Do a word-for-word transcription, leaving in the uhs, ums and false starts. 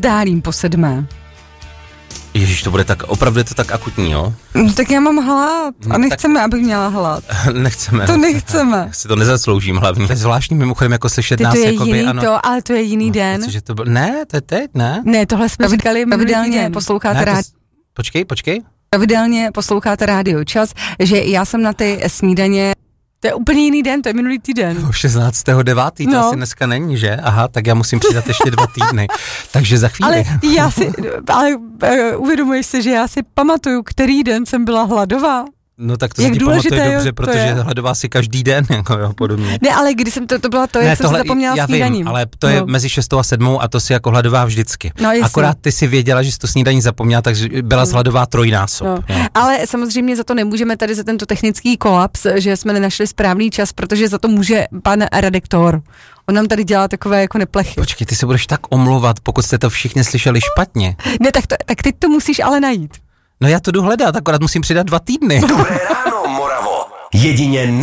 vzdálím po sedmé. Ježíš, to bude tak, opravdu je to tak akutní, jo? No, tak já mám hlad a nechceme, tak... abych měla hlad. Nechceme. To nechceme. Já si to nezasloužím hlavně. To je zvláštní mimochodem jako slyšet nás to je jakoby, jiný ano. to, ale to je jiný no, den. Protože to byl, ne, to je teď, ne? Ne, tohle jsme říkali pravidelně posloucháte rád. Počkej, počkej. Pravidelně posloucháte Rádio Čas, že já jsem na ty snídaně. To je úplně jiný den, to je minulý týden. šestnáctého devátého to no. asi dneska není, že? Aha, tak já musím přidat ještě dva týdny. Takže za chvíli. Ale já si, ale uh, uvědomuješ si, že já si pamatuju, který den jsem byla hladová. No tak to si pamatuje dobře, protože hladová si každý den, jako jo, podobně. Ne, ale když jsem to, to byla to, ne, jak tohle, jsem si zapomněla já snídaním. Vím, ale to je no. mezi šestou a sedmou a to si jako hladová vždycky. No, akorát ty si věděla, že jsi to snídaní zapomněla, takže byla hladová trojnásob. No. No. Ale samozřejmě za to nemůžeme tady za tento technický kolaps, že jsme nenašli správný čas, protože za to může pan redaktor. On nám tady dělá takové jako neplechy. Počkej, ty se budeš tak omlouvat, pokud jste to všichni slyšeli špatně. Ne, tak, to, tak teď to musíš ale najít. No já to jdu hledat, akorát musím přidat dva týdny. Dobré ráno, Moravo. Jedině